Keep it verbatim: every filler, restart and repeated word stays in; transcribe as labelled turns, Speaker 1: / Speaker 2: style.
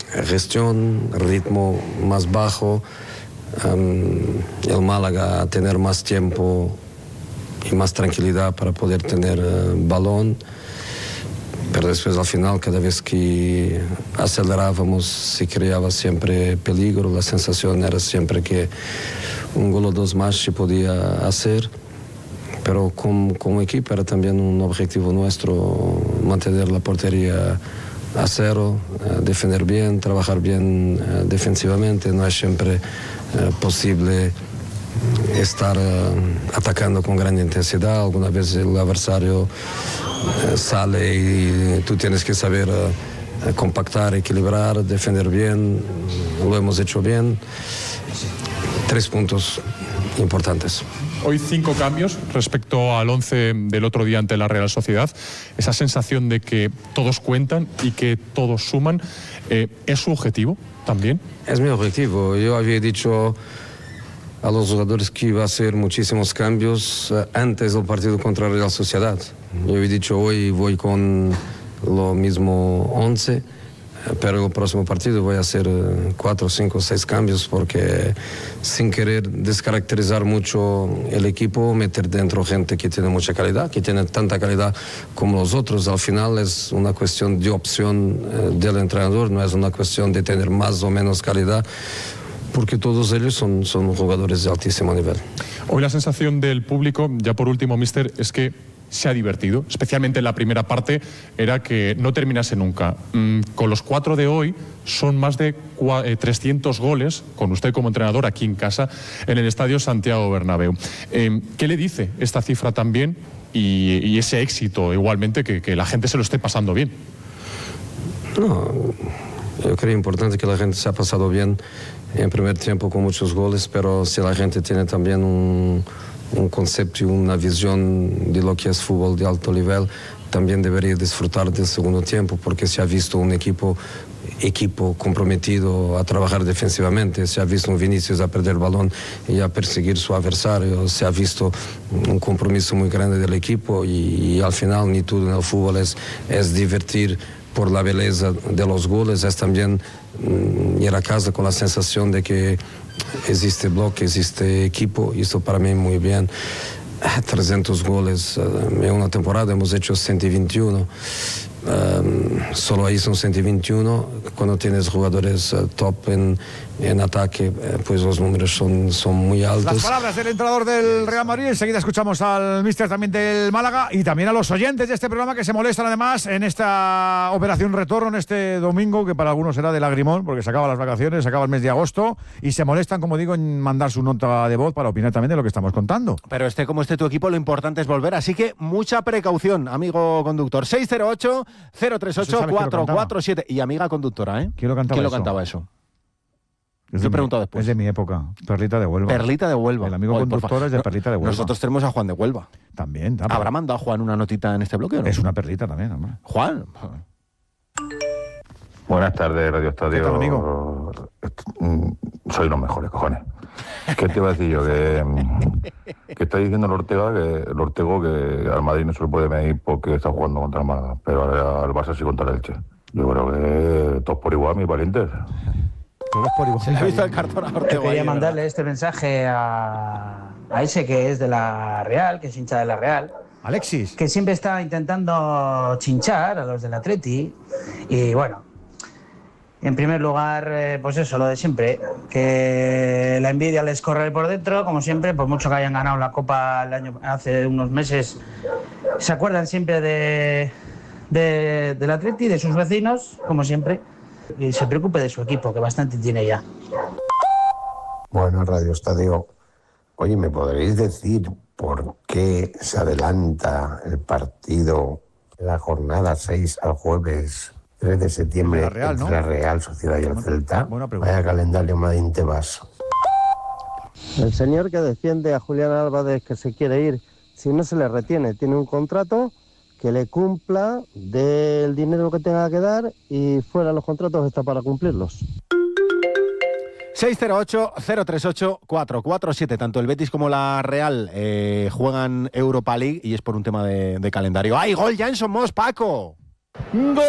Speaker 1: gestión, ritmo más bajo, um, el Málaga a tener más tiempo y más tranquilidad para poder tener uh, balón, pero después al final cada vez que acelerábamos se creaba siempre peligro, la sensación era siempre que un gol o dos más se podía hacer, pero como, como equipo era también un objetivo nuestro mantener la portería a cero, uh, defender bien, trabajar bien uh, defensivamente. No es siempre uh, posible estar uh, atacando con gran intensidad. Alguna vez el adversario uh, sale y tú tienes que saber uh, compactar, equilibrar, defender bien. Lo hemos hecho bien. Tres puntos importantes.
Speaker 2: Hoy cinco cambios respecto al once del otro día ante la Real Sociedad. Esa sensación de que todos cuentan y que todos suman, eh, ¿es su objetivo también?
Speaker 1: Es mi objetivo. Yo había dicho a los jugadores que iba a hacer muchísimos cambios uh, antes del partido contra la Real Sociedad. Yo había dicho hoy voy con lo mismo once, pero el próximo partido voy a hacer cuatro, cinco, seis cambios porque sin querer descaracterizar mucho el equipo, meter dentro gente que tiene mucha calidad, que tiene tanta calidad como los otros. Al final es una cuestión de opción eh, del entrenador, no es una cuestión de tener más o menos calidad, porque todos ellos son, son jugadores de altísimo nivel.
Speaker 2: Hoy la sensación del público, ya por último, míster, es que se ha divertido, especialmente en la primera parte, era que no terminase nunca. Mm, con los cuatro de hoy son más de trescientos goles, con usted como entrenador aquí en casa, en el Estadio Santiago Bernabéu. Eh, ¿Qué le dice esta cifra también y, y ese éxito igualmente, que, que la gente se lo esté pasando bien?
Speaker 1: No, yo creo importante que la gente se ha pasado bien en primer tiempo con muchos goles, pero si la gente tiene también un... un concepto y una visión de lo que es fútbol de alto nivel, también debería disfrutar del segundo tiempo, porque se ha visto un equipo equipo comprometido a trabajar defensivamente, se ha visto un Vinicius a perder el balón y a perseguir su adversario, se ha visto un compromiso muy grande del equipo y, y al final ni todo en el fútbol es, es divertir por la belleza de los goles, es también mm, ir a casa con la sensación de que existe bloque, existe equipo, y esto para mí muy bien. trescientos goles en una temporada, hemos hecho ciento veintiuno. Um, solo ahí son ciento veintiuno. Cuando tienes jugadores uh, top en, en ataque, eh, pues los números son, son muy altos.
Speaker 3: Las palabras del entrenador del Real Madrid. Enseguida escuchamos al míster también del Málaga y también a los oyentes de este programa que se molestan además en esta operación retorno en este domingo, que para algunos será de lagrimón porque se acaban las vacaciones, se acaba el mes de agosto y se molestan, como digo, en mandar su nota de voz para opinar también de lo que estamos contando.
Speaker 4: Pero este como este tu equipo, lo importante es volver, así que mucha precaución, amigo conductor. seis cero ocho, cero tres ocho, cuatro cuatro siete. Y amiga conductora, ¿eh?
Speaker 3: ¿Quién lo cantaba,
Speaker 4: ¿Quién lo
Speaker 3: eso?
Speaker 4: cantaba eso?
Speaker 3: Es
Speaker 4: Te he
Speaker 3: mi,
Speaker 4: preguntado después.
Speaker 3: Es de mi época. Perlita de Huelva.
Speaker 4: Perlita de Huelva.
Speaker 3: El amigo
Speaker 4: Oye,
Speaker 3: conductor es de
Speaker 4: no,
Speaker 3: Perlita de Huelva.
Speaker 4: Nosotros tenemos a Juan de Huelva.
Speaker 3: También. también.
Speaker 4: ¿Habrá mandado a Juan una notita en este bloque o no?
Speaker 3: Es una perlita también, hombre.
Speaker 4: Juan.
Speaker 5: Buenas tardes, Radio Estadio.
Speaker 3: ¿Qué tal, amigo?
Speaker 5: Soy los mejores, cojones. ¿Qué te iba a decir yo? Que, que está diciendo el Ortega, que el Ortego, que al Madrid no se le puede medir porque está jugando contra el Málaga, pero al Barça sí contra el Elche. Yo creo que todos por igual, mis valientes.
Speaker 3: Todos por igual.
Speaker 4: Se le ha visto el cartón a Ortega.
Speaker 6: Yo quería
Speaker 4: ahí,
Speaker 6: mandarle
Speaker 4: ¿verdad?
Speaker 6: este mensaje a, a ese que es de la Real, que es hincha de la Real.
Speaker 3: Alexis.
Speaker 6: Que siempre está intentando chinchar a los del Atleti. Y bueno, en primer lugar, eh, pues eso, lo de siempre. Que la envidia les corre por dentro, como siempre, por mucho que hayan ganado la Copa el año, hace unos meses. Se acuerdan siempre de, de, del Atleti, de sus vecinos, como siempre. Y se preocupe de su equipo, que bastante tiene ya.
Speaker 7: Bueno, Radio Estadio, oye, ¿me podréis decir por qué se adelanta el partido en la jornada seis al jueves tres de septiembre
Speaker 3: La Real,
Speaker 7: entre
Speaker 3: ¿no?
Speaker 7: la Real Sociedad y el
Speaker 3: Buena-
Speaker 7: Celta?
Speaker 3: buena pregunta.
Speaker 7: Vaya calendario Madín Tebas.
Speaker 8: El señor que defiende a Julián Álvarez, que se quiere ir, si no se le retiene, tiene un contrato, que le cumpla, dé el dinero que tenga que dar y fuera los contratos está para cumplirlos.
Speaker 4: seis cero ocho, cero tres ocho, cuatro cuatro siete. Tanto el Betis como la Real eh, juegan Europa League y es por un tema de, de calendario. ¡Ay, gol ya en Somos, Paco!
Speaker 3: ¡Gol!